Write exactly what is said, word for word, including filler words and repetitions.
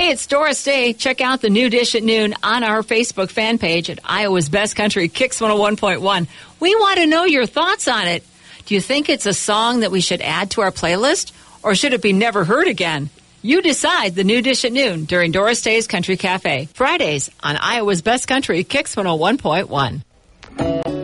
Hey, it's Doris Day. Check out the New Dish at Noon on our Facebook fan page at Iowa's Best Country Kicks one oh one point one. We want to know your thoughts on it. Do you think it's a song that we should add to our playlist, or should it be never heard again? You decide. The New Dish at Noon during Doris Day's Country Cafe. Fridays on Iowa's Best Country Kicks one oh one point one.